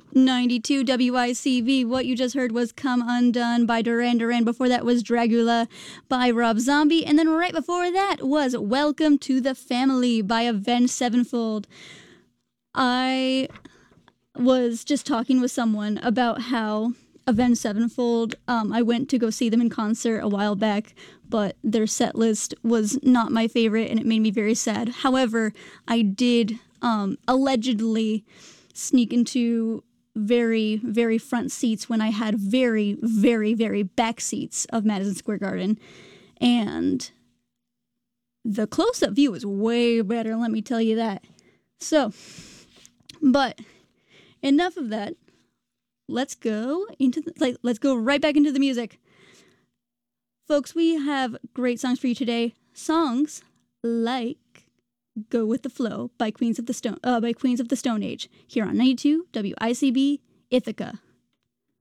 92 WICV. What you just heard was Come Undone by Duran Duran. Before that was Dragula by Rob Zombie. And then right before that was Welcome to the Family by Avenged Sevenfold. I was just talking with someone about how Avenged Sevenfold, I went to go see them in concert a while back, but their set list was not my favorite and it made me very sad. However, I did allegedly sneak into very, very front seats when I had very, very, very back seats of Madison Square Garden. And the close-up view is way better, let me tell you that. So, but enough of that. Let's go right back into the music. Folks, we have great songs for you today. Songs like Go With the Flow by Queens of the Stone Age here on 92 WICB Ithaca.